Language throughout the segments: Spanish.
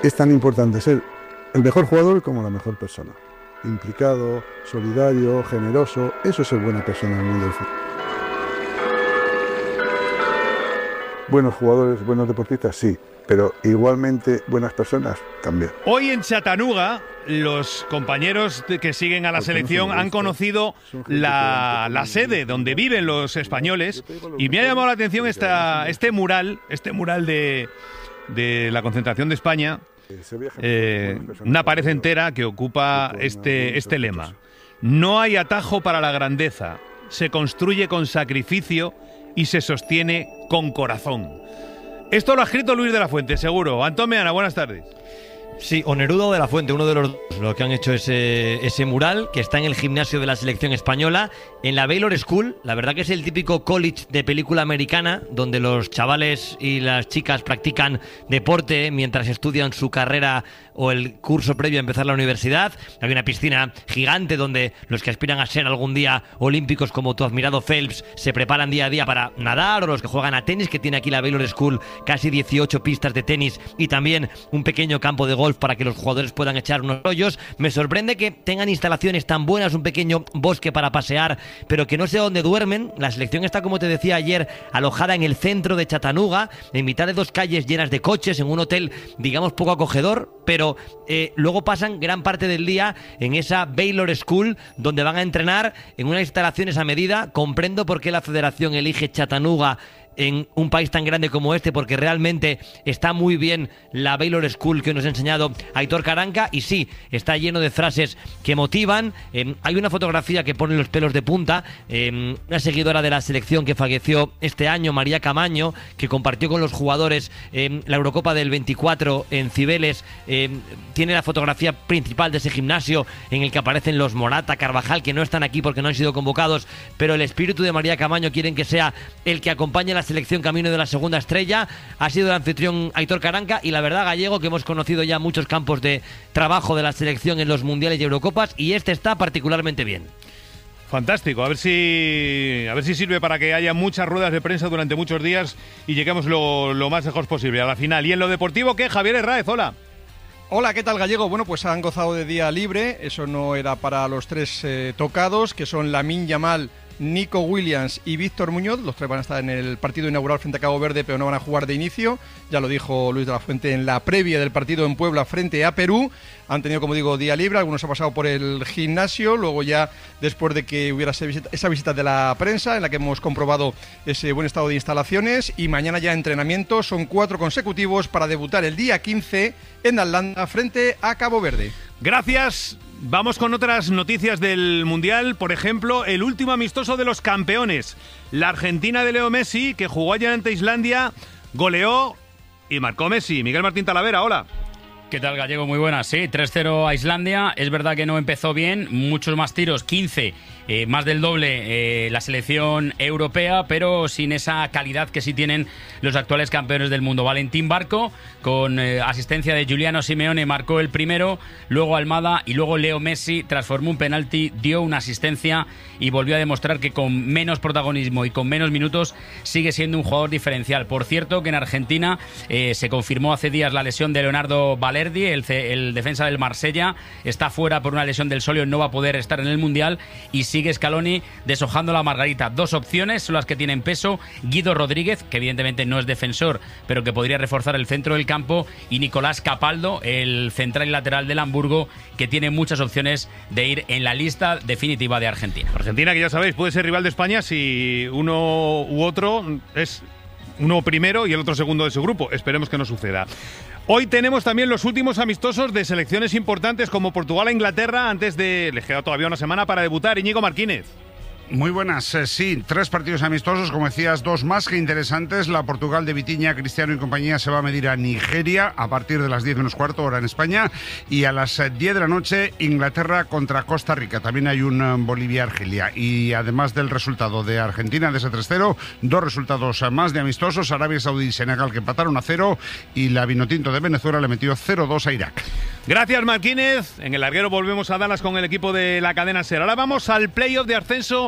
es tan importante ser el mejor jugador como la mejor persona. Implicado, solidario, generoso, eso es ser buena persona en el mundo del fútbol. Buenos jugadores, buenos deportistas, sí, pero igualmente buenas personas también. Hoy en Chattanooga, los compañeros que siguen a la selección han conocido la sede donde viven los españoles, y me ha llamado la atención este mural de la concentración de España, una pared entera que ocupa este lema: no hay atajo para la grandeza, se construye con sacrificio y se sostiene con corazón. Esto lo ha escrito Luis de la Fuente, seguro. Antón Meana, buenas tardes. Sí, o Neruda o de la Fuente, uno de los que han hecho ese mural, que está en el gimnasio de la selección española, en la Baylor School. La verdad que es el típico college de película americana, donde los chavales y las chicas practican deporte mientras estudian su carrera o el curso previo a empezar la universidad. Hay una piscina gigante donde los que aspiran a ser algún día olímpicos, como tu admirado Phelps, se preparan día a día para nadar, o los que juegan a tenis, que tiene aquí la Baylor School casi 18 pistas de tenis y también un pequeño campo de golf para que los jugadores puedan echar unos rollos. Me sorprende que tengan instalaciones tan buenas, un pequeño bosque para pasear, pero que no sé dónde duermen. La selección está, como te decía ayer, alojada en el centro de Chattanooga, en mitad de dos calles llenas de coches, en un hotel, digamos, poco acogedor, pero luego pasan gran parte del día en esa Baylor School, donde van a entrenar en unas instalaciones a medida. Comprendo por qué la federación elige Chattanooga en un país tan grande como este, porque realmente está muy bien la Baylor School que nos ha enseñado Aitor Karanka, y sí, está lleno de frases que motivan. Hay una fotografía que pone los pelos de punta, una seguidora de la selección que falleció este año, María Camaño, que compartió con los jugadores la Eurocopa del 24 en Cibeles. Tiene la fotografía principal de ese gimnasio en el que aparecen los Morata, Carvajal, que no están aquí porque no han sido convocados, pero el espíritu de María Camaño quieren que sea el que acompañe a la selección camino de la segunda estrella. Ha sido el anfitrión Aitor Karanka, y la verdad, Gallego, que hemos conocido ya muchos campos de trabajo de la selección en los mundiales y Eurocopas, y este está particularmente bien. Fantástico, a ver si sirve para que haya muchas ruedas de prensa durante muchos días y lleguemos lo más lejos posible a la final. Y en lo deportivo, ¿qué? Javier Herráez, hola. Hola, ¿qué tal, Gallego? Bueno, pues han gozado de día libre. Eso no era para los tres tocados, que son Lamine Yamal, Nico Williams y Víctor Muñoz. Los tres van a estar en el partido inaugural frente a Cabo Verde, pero no van a jugar de inicio. Ya lo dijo Luis de la Fuente en la previa del partido en Puebla frente a Perú. Han tenido, como digo, día libre. Algunos han pasado por el gimnasio. Luego, ya después de que hubiera esa visita de la prensa, en la que hemos comprobado ese buen estado de instalaciones, y mañana ya entrenamiento. Son 4 consecutivos para debutar el día 15 en Atlanta frente a Cabo Verde. Gracias. Vamos con otras noticias del Mundial. Por ejemplo, el último amistoso de los campeones. La Argentina de Leo Messi, que jugó ayer ante Islandia, goleó y marcó Messi. Miguel Martín Talavera, hola. ¿Qué tal, Gallego? Muy buenas. Sí, 3-0 a Islandia. Es verdad que no empezó bien, muchos más tiros, 15, más del doble la selección europea, pero sin esa calidad que sí tienen los actuales campeones del mundo. Valentín Barco, con asistencia de Giuliano Simeone, marcó el primero, luego Almada, y luego Leo Messi transformó un penalti, dio una asistencia y volvió a demostrar que con menos protagonismo y con menos minutos sigue siendo un jugador diferencial. Por cierto, que en Argentina se confirmó hace días la lesión de Leonardo Balerdi, el defensa del Marsella. Está fuera por una lesión del sóleo, no va a poder estar en el Mundial, y sigue Scaloni deshojando la margarita. 2 opciones son las que tienen peso: Guido Rodríguez, que evidentemente no es defensor, pero que podría reforzar el centro del campo, y Nicolás Capaldo, el central y lateral del Hamburgo, que tiene muchas opciones de ir en la lista definitiva de Argentina. Argentina, que ya sabéis, puede ser rival de España si uno u otro es uno primero y el otro segundo de su grupo. Esperemos que no suceda. Hoy tenemos también los últimos amistosos de selecciones importantes como Portugal e Inglaterra, antes de... les queda todavía una semana para debutar. Íñigo Marquínez. Muy buenas, sí, 3 partidos amistosos, como decías, 2 más que interesantes. La Portugal de Vitinha, Cristiano y compañía se va a medir a Nigeria a partir de las 10 menos cuarto, hora en España, y a las 10 de la noche Inglaterra contra Costa Rica. También hay un Bolivia-Argelia, y además del resultado de Argentina de ese 3-0, 2 resultados más de amistosos: Arabia Saudí y Senegal, que empataron a 0, y la Vinotinto de Venezuela le metió 0-2 a Irak. Gracias, Marquínez. En el larguero volvemos a Dallas con el equipo de la cadena SER. Ahora vamos al playoff de ascenso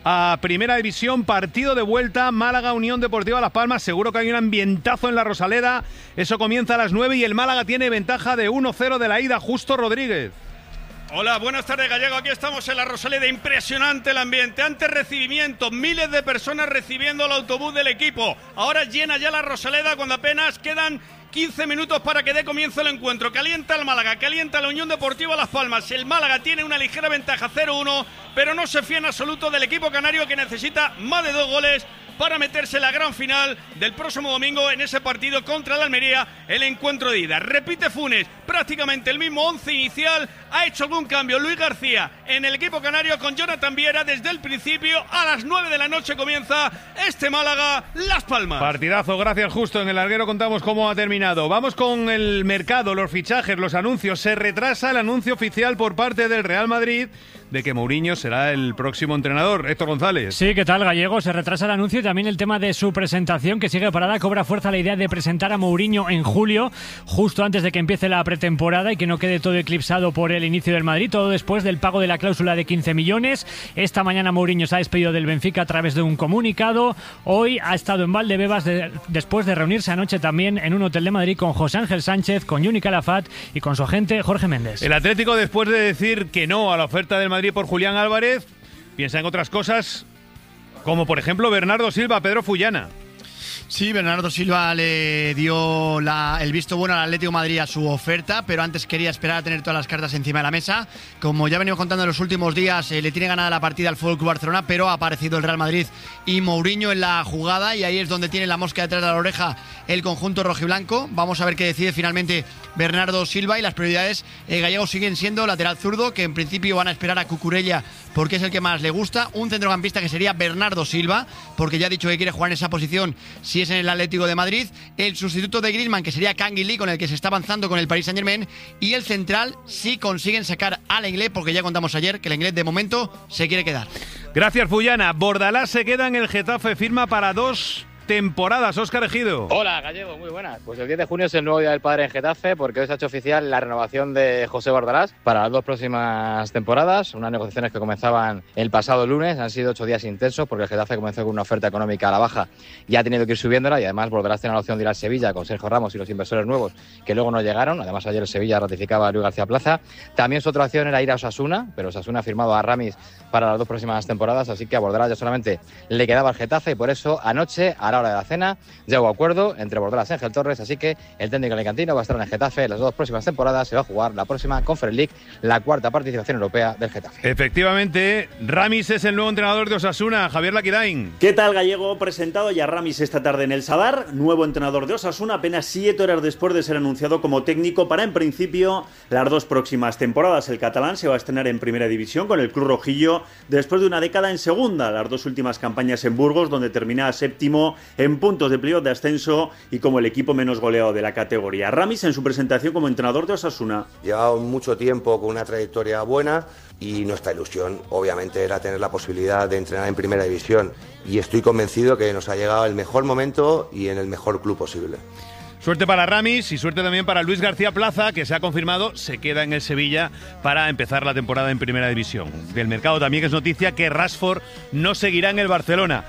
a Primera División, partido de vuelta, Málaga Unión Deportiva Las Palmas. Seguro que hay un ambientazo en la Rosaleda. Eso comienza a las 9 y el Málaga tiene ventaja de 1-0 de la ida. Justo Rodríguez. Hola, buenas tardes, Gallego. Aquí estamos en la Rosaleda. Impresionante el ambiente. Antes recibimiento, miles de personas recibiendo el autobús del equipo. Ahora llena ya la Rosaleda cuando apenas quedan 15 minutos para que dé comienzo el encuentro. Calienta el Málaga, calienta la Unión Deportiva Las Palmas. El Málaga tiene una ligera ventaja, 0-1, pero no se fía en absoluto del equipo canario, que necesita más de 2 goles para meterse en la gran final del próximo domingo en ese partido contra el Almería, el encuentro de ida. Repite Funes, prácticamente el mismo 11 inicial. Ha hecho algún cambio Luis García en el equipo canario con Jonathan Viera desde el principio. A las 9 de la noche comienza este Málaga Las Palmas. Partidazo, gracias Justo. En el larguero contamos cómo ha terminado. Vamos con el mercado, los fichajes, los anuncios. Se retrasa el anuncio oficial por parte del Real Madrid de que Mourinho será el próximo entrenador. Héctor González. Sí, ¿qué tal, Gallego? Se retrasa el anuncio y también el tema de su presentación, que sigue parada. Cobra fuerza la idea de presentar a Mourinho en julio, justo antes de que empiece la pretemporada y que no quede todo eclipsado por el inicio del Madrid, todo después del pago de la cláusula de 15 millones. Esta mañana Mourinho se ha despedido del Benfica a través de un comunicado. Hoy ha estado en Valdebebas después de reunirse anoche también en un hotel de Madrid con José Ángel Sánchez, con Juni Calafat y con su agente Jorge Méndez. El Atlético, después de decir que no a la oferta del Madrid por Julián Álvarez, piensa en otras cosas, como por ejemplo Bernardo Silva a Pedro Fullana. Sí, Bernardo Silva le dio el visto bueno al Atlético de Madrid a su oferta, pero antes quería esperar a tener todas las cartas encima de la mesa. Como ya venimos contando en los últimos días, le tiene ganada la partida al FC Barcelona, pero ha aparecido el Real Madrid y Mourinho en la jugada, y ahí es donde tiene la mosca detrás de la oreja el conjunto rojiblanco. Vamos a ver qué decide finalmente Bernardo Silva, y las prioridades gallegos siguen siendo lateral zurdo, que en principio van a esperar a Cucurella porque es el que más le gusta, un centrocampista que sería Bernardo Silva, porque ya ha dicho que quiere jugar en esa posición si es en el Atlético de Madrid, el sustituto de Griezmann, que sería Canguilí, con el que se está avanzando con el Paris Saint-Germain, y el central si consiguen sacar al Inglés, porque ya contamos ayer que el Inglés de momento se quiere quedar. Gracias, Fullana. Bordalás se queda en el Getafe, firma para 2 temporadas. Óscar Ejido. Hola, Gallego, muy buenas. Pues el 10 de junio es el nuevo Día del Padre en Getafe, porque hoy se ha hecho oficial la renovación de José Bordalás para las 2 próximas temporadas. Unas negociaciones que comenzaban el pasado lunes. Han sido 8 días intensos, porque el Getafe comenzó con una oferta económica a la baja y ha tenido que ir subiéndola, y además Bordalás tiene la opción de ir al Sevilla con Sergio Ramos y los inversores nuevos que luego no llegaron. Además, ayer el Sevilla ratificaba a Luis García Plaza. También su otra opción era ir a Osasuna, pero Osasuna ha firmado a Ramis para las 2 próximas temporadas, así que a Bordalás ya solamente le quedaba el Getafe, y por eso anoche, a la hora de la cena, ya hubo acuerdo entre Bordalás y Ángel Torres, así que el técnico alicantino va a estar en el Getafe las 2 próximas temporadas. Se va a jugar la próxima Conference League, la 4ª participación europea del Getafe. Efectivamente, Ramis es el nuevo entrenador de Osasuna. Javier Laquidain. ¿Qué tal, Gallego? Presentado ya Ramis esta tarde en el Sadar, nuevo entrenador de Osasuna, apenas 7 horas después de ser anunciado como técnico para, en principio, las 2 próximas temporadas. El catalán se va a estrenar en Primera División con el Club Rojillo después de una década en Segunda, las 2 últimas campañas en Burgos, donde termina 7º en puntos de playoff de ascenso y como el equipo menos goleado de la categoría. Ramis, en su presentación como entrenador de Osasuna: llevaba mucho tiempo con una trayectoria buena, y nuestra ilusión obviamente era tener la posibilidad de entrenar en Primera División, y estoy convencido que nos ha llegado el mejor momento y en el mejor club posible. Suerte para Ramis y suerte también para Luis García Plaza, que se ha confirmado, se queda en el Sevilla para empezar la temporada en Primera División. Del mercado también es noticia que Rashford no seguirá en el Barcelona.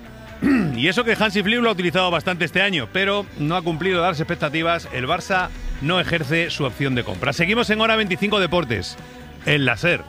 Y eso que Hansi Flick lo ha utilizado bastante este año, pero no ha cumplido las expectativas. El Barça no ejerce su opción de compra. Seguimos en Hora 25 Deportes. El láser.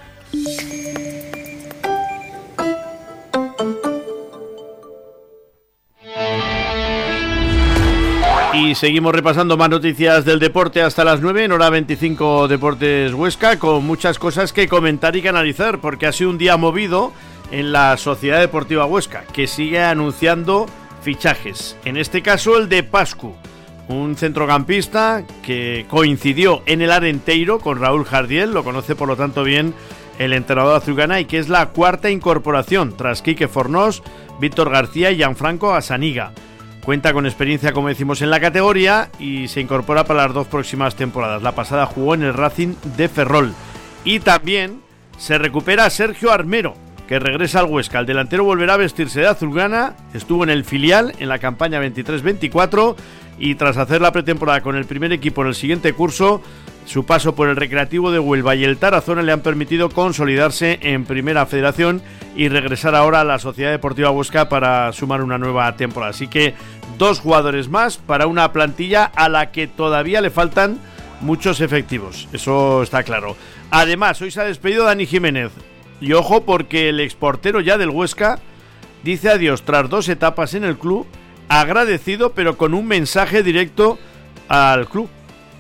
Y seguimos repasando más noticias del deporte hasta las 9 en Hora 25 Deportes Huesca, con muchas cosas que comentar y que analizar, porque ha sido un día movido en la Sociedad Deportiva Huesca, que sigue anunciando fichajes. En este caso el de Pascu, un centrocampista que coincidió en el Arenteiro con Raúl Jardiel, lo conoce por lo tanto bien el entrenador azulgrana, y que es la 4ª incorporación tras Quique Fornós, Víctor García y Gianfranco Asaniga. Cuenta con experiencia, como decimos, en la categoría y se incorpora para las 2 próximas temporadas. La pasada jugó en el Racing de Ferrol. Y también se recupera Sergio Armero, que regresa al Huesca. El delantero volverá a vestirse de azulgrana, estuvo en el filial en la campaña 23-24 y tras hacer la pretemporada con el primer equipo en el siguiente curso, Su paso por el Recreativo de Huelva y el Tarazona le han permitido consolidarse en Primera Federación y regresar ahora a la Sociedad Deportiva Huesca para sumar una nueva temporada. Así que 2 jugadores más para una plantilla a la que todavía le faltan muchos efectivos, eso está claro. Además, hoy se ha despedido Dani Jiménez. Y ojo, porque el exportero ya del Huesca dice adiós tras 2 etapas en el club, agradecido pero con un mensaje directo al club.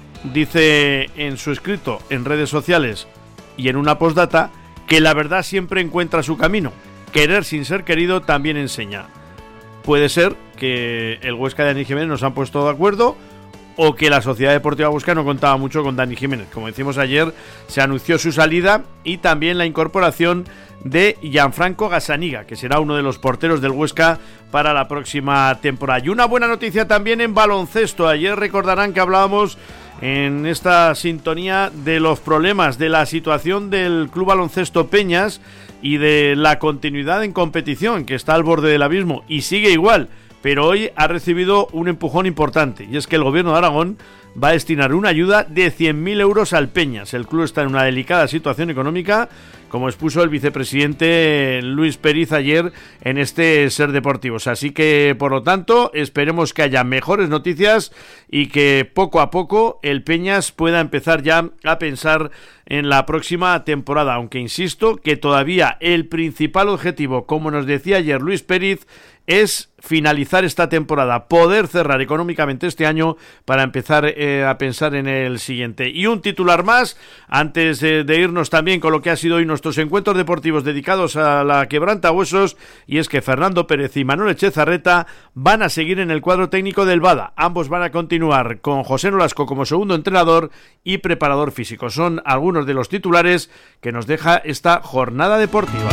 Dice en su escrito en redes sociales y en una postdata que la verdad siempre encuentra su camino. Querer sin ser querido también enseña. Puede ser que el Huesca de Dani Jiménez nos han puesto de acuerdo o que la Sociedad Deportiva Huesca no contaba mucho con Dani Jiménez. Como decimos ayer, se anunció su salida y también la incorporación de Gianfranco Gazzaniga, que será uno de los porteros del Huesca para la próxima temporada. Y una buena noticia también en baloncesto. Ayer recordarán que hablábamos en esta sintonía de los problemas, de la situación del Club Baloncesto Peñas y de la continuidad en competición, que está al borde del abismo y sigue igual. Pero hoy ha recibido un empujón importante, y es que el Gobierno de Aragón va a destinar una ayuda de 100.000 euros al Peñas. El club está en una delicada situación económica, como expuso el vicepresidente Luis Pérez ayer en este Ser Deportivos. Así que, por lo tanto, esperemos que haya mejores noticias y que poco a poco el Peñas pueda empezar ya a pensar en la próxima temporada, aunque insisto que todavía el principal objetivo, como nos decía ayer Luis Pérez, es finalizar esta temporada, poder cerrar económicamente este año para empezar a pensar en el siguiente. Y un titular más, antes de irnos también con lo que ha sido hoy nuestros encuentros deportivos dedicados a la quebrantahuesos, y es que Fernando Pérez y Manuel Echezarreta van a seguir en el cuadro técnico del Bada. Ambos van a continuar con José Nolasco como segundo entrenador y preparador físico. Son algunos de los titulares que nos deja esta jornada deportiva.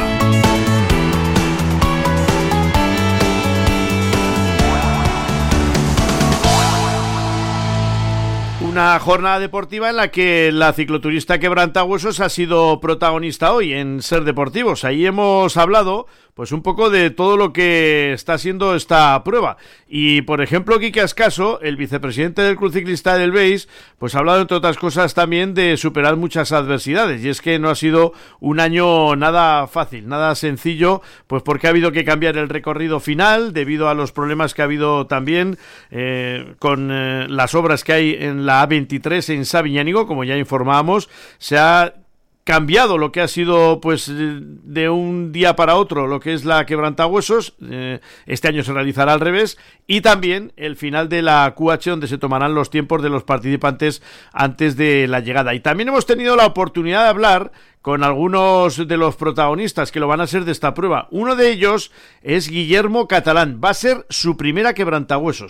Una jornada deportiva en la que la cicloturista quebrantahuesos ha sido protagonista hoy en Ser Deportivos. Ahí hemos hablado pues un poco de todo lo que está siendo esta prueba. Y, por ejemplo, Quique Ascaso, el vicepresidente del Club Ciclista del Beis, pues ha hablado, entre otras cosas, también de superar muchas adversidades. Y es que no ha sido un año nada fácil, nada sencillo, pues porque ha habido que cambiar el recorrido final debido a los problemas que ha habido también con las obras que hay en la A23 en Sabiñánigo, como ya informábamos. Se ha cambiado lo que ha sido pues de un día para otro lo que es la quebrantahuesos. Este año se realizará al revés, y también el final de la QH, donde se tomarán los tiempos de los participantes antes de la llegada. Y también hemos tenido la oportunidad de hablar con algunos de los protagonistas que lo van a ser de esta prueba. Uno de ellos es Guillermo Catalán. Va a ser su primera quebrantahuesos.